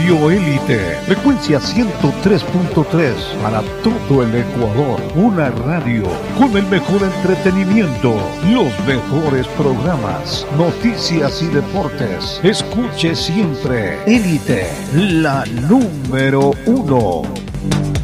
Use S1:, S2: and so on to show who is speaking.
S1: Radio Élite, frecuencia 103.3 para todo el Ecuador. Una radio con el mejor entretenimiento, los mejores programas, noticias y deportes. Escuche siempre Élite, la número 1.